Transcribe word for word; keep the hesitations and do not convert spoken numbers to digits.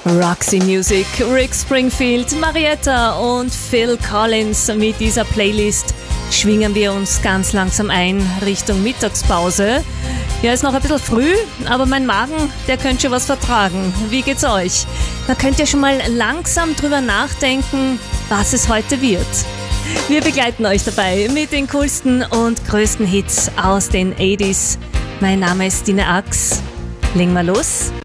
Roxy Music, Rick Springfield, Marietta und Phil Collins. Mit dieser Playlist schwingen wir uns ganz langsam ein Richtung Mittagspause. Ja, ist noch ein bisschen früh, aber mein Magen, der könnte schon was vertragen. Wie geht's euch? Da könnt ihr schon mal langsam drüber nachdenken, was es heute wird. Wir begleiten euch dabei mit den coolsten und größten Hits aus den achtziger. Mein Name ist Dina Ax. Legen wir los.